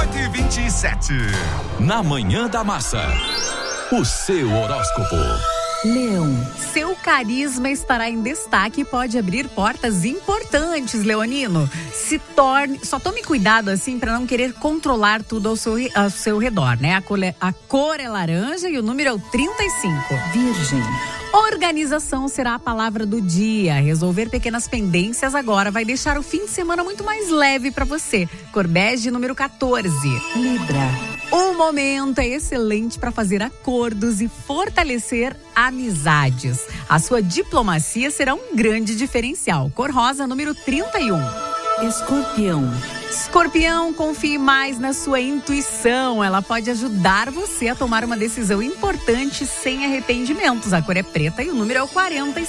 7h27. Na Manhã da Massa, o seu horóscopo. Leão, seu carisma estará em destaque e pode abrir portas importantes, leonino. Só tome cuidado assim para não querer controlar tudo ao seu redor, né? A cor é laranja e o número é o 35. Virgem, Organização será a palavra do dia. Resolver pequenas pendências agora vai deixar o fim de semana muito mais leve para você. Cor bege, número 14. Libra, O momento é excelente para fazer acordos e fortalecer amizades. A sua diplomacia será um grande diferencial. Cor rosa, número 31. Escorpião, Escorpião, confie mais na sua intuição. Ela pode ajudar você a tomar uma decisão importante sem arrependimentos. A cor é preta e o número é o 46.